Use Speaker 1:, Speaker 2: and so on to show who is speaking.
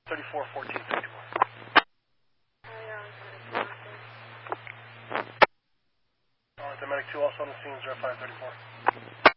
Speaker 1: 34, 14, 51. Alright, the medic 2 also on the scene, 0534.